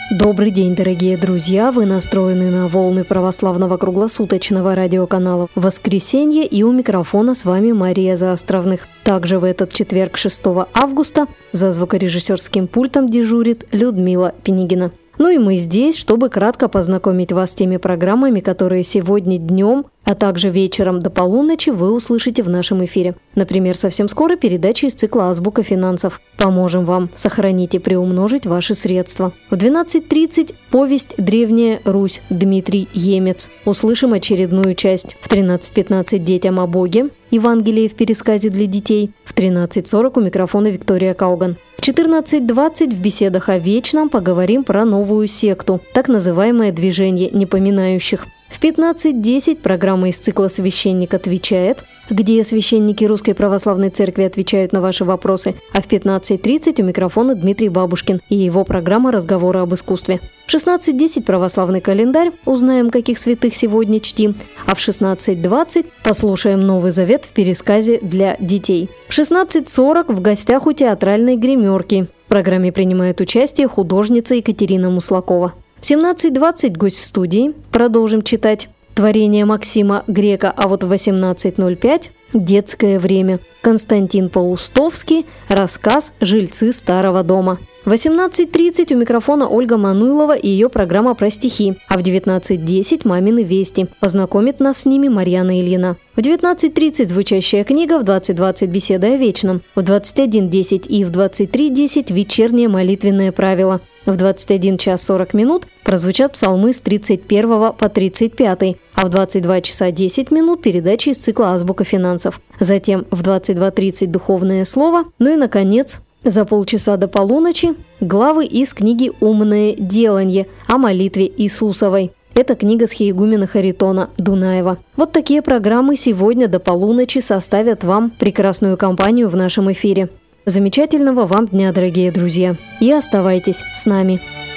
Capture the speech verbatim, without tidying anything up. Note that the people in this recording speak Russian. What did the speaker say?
Добрый день, дорогие друзья! Вы настроены на волны православного круглосуточного радиоканала «Воскресенье», и у микрофона с вами Мария Заостровных. Также в этот четверг, шестого августа, за звукорежиссерским пультом дежурит Людмила Пенигина. Ну и мы здесь, чтобы кратко познакомить вас с теми программами, которые сегодня днем, а также вечером до полуночи вы услышите в нашем эфире. Например, совсем скоро передача из цикла «Азбука финансов». Поможем вам сохранить и приумножить ваши средства. В двенадцать тридцать повесть «Древняя Русь» Дмитрий Емец. Услышим очередную часть. В тринадцать пятнадцать детям о Боге. Евангелие в пересказе для детей. В тринадцать сорок у микрофона Виктория Кауган. В четырнадцать двадцать в беседах о вечном поговорим про новую секту, так называемое движение непоминающих. В пятнадцать десять программа из цикла «Священник отвечает», где священники Русской Православной Церкви отвечают на ваши вопросы, а в пятнадцать тридцать у микрофона Дмитрий Бабушкин и его программа «Разговоры об искусстве». В шестнадцать десять православный календарь, узнаем, каких святых сегодня чтим, а в шестнадцать двадцать послушаем Новый Завет в пересказе для детей. В шестнадцать сорок в гостях у театральной гримерки. В программе принимает участие художница Екатерина Муслакова. В семнадцать двадцать гость в студии. Продолжим читать творение Максима Грека, а вот в восемнадцать ноль пять детское время. Константин Паустовский, рассказ «Жильцы старого дома». В восемнадцать тридцать у микрофона Ольга Мануйлова и ее программа про стихи, а в девятнадцать десять «Мамины вести». Познакомит нас с ними Марьяна Ильина. В девятнадцать тридцать звучащая книга, в двадцать двадцать беседа о вечном, в двадцать один десять и в двадцать три десять вечернее молитвенное правило. В двадцать один час сорок минут прозвучат псалмы с тридцать первого по тридцать пятый, а в двадцать два часа десять минут передача из цикла «Азбука финансов». Затем в двадцать два тридцать духовное слово, ну и, наконец, за полчаса до полуночи главы из книги «Умное деланье» о молитве Иисусовой. Это книга схиегумена Харитона Дунаева. Вот такие программы сегодня до полуночи составят вам прекрасную компанию в нашем эфире. Замечательного вам дня, дорогие друзья, и оставайтесь с нами.